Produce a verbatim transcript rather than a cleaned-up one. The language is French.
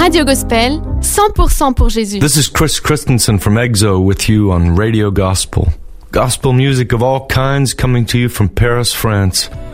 Radio Gospel, cent pour cent pour Jésus. This is Chris Christensen from EXO with you on Radio Gospel. Gospel music of all kinds coming to you from Paris, France.